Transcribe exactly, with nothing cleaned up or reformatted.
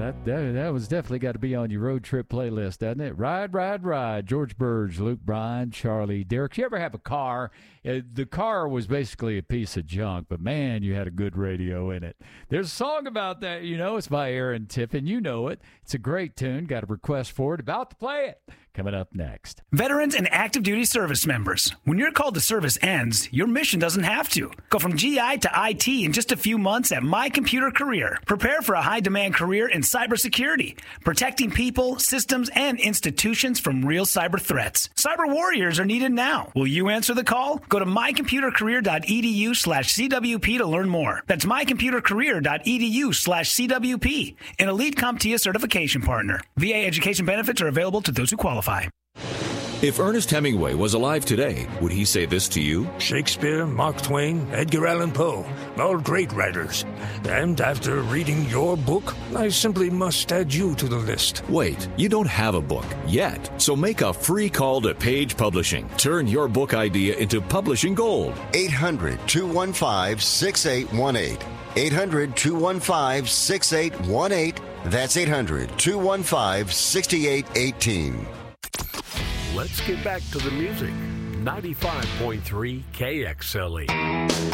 that, that that was definitely got to be on your road trip playlist, doesn't it? Ride, ride, ride. George Burge, Luke Bryan, Charlie Derrick. You ever have a car? Uh, the car was basically a piece of junk, but man, you had a good radio in it. There's a song about that, you know. It's by Aaron Tippin. You know it. It's a great tune. Got a request for it. About to play it. Coming up next. Veterans and active duty service members. When your call to service ends, your mission doesn't have to. Go from G I to I T in just a few months at My Computer Career. Prepare for a high-demand career in cybersecurity, protecting people, systems, and institutions from real cyber threats. Cyber warriors are needed now. Will you answer the call? Go to mycomputercareer.edu slash CWP to learn more. That's mycomputercareer.edu slash CWP, an elite CompTIA certification partner. V A education benefits are available to those who qualify. If Ernest Hemingway was alive today, would he say this to you? Shakespeare, Mark Twain, Edgar Allan Poe, all great writers. And after reading your book, I simply must add you to the list. Wait, you don't have a book yet, so make a free call to Page Publishing. Turn your book idea into publishing gold. eight hundred, two one five, six eight one eight. eight hundred, two one five, six eight one eight. That's eight hundred, two one five, six eight one eight. Let's get back to the music. ninety-five point three K X L E.